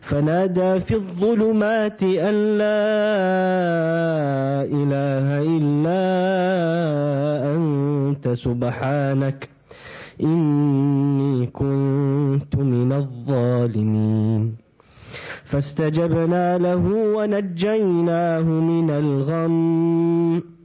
فنادى في الظلمات أن لا إله إلا أنت سبحانك إني كنت من الظالمين. فاستجبنا له ونجيناه من الغم